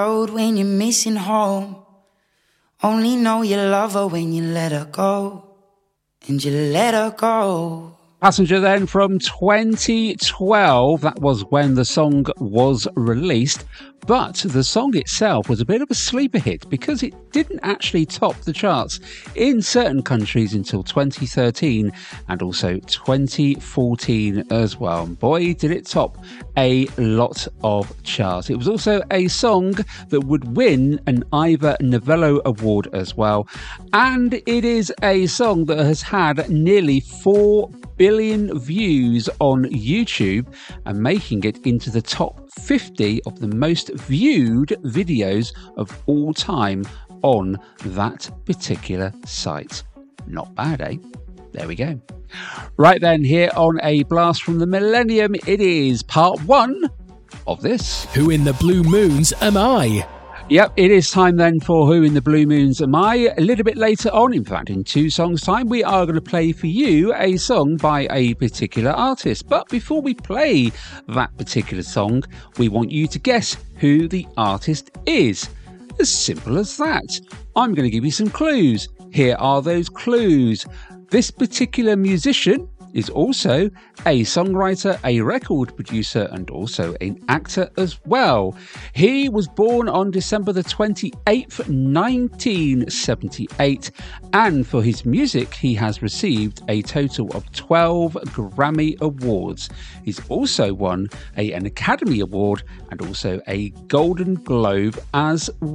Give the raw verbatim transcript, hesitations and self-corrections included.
Road when you're missing home. Only know you love her when you let her go. And you let her go. Passenger then from twenty twelve, that was when the song was released, but the song itself was a bit of a sleeper hit because it didn't actually top the charts in certain countries until twenty thirteen and also twenty fourteen as well. And boy, did it top a lot of charts. It was also a song that would win an Ivor Novello Award as well, and it is a song that has had nearly four billion views on YouTube and making it into the top fifty of the most viewed videos of all time on that particular site. Not bad, eh? There we go. Right then, here on A Blast from the Millennium, it is part one of this. Who in the Blue Moons am I? Yep, it is time then for Who in the Blue Moons Am I? A little bit later on, in fact, in two songs' time, we are going to play for you a song by a particular artist. But before we play that particular song, we want you to guess who the artist is. As simple as that. I'm going to give you some clues. Here are those clues. This particular musician is also a songwriter, a record producer, and also an actor as well. He was born on December the twenty-eighth, nineteen seventy-eight, and for his music, he has received a total of twelve Grammy Awards. He's also won a, an Academy Award and also a Golden Globe as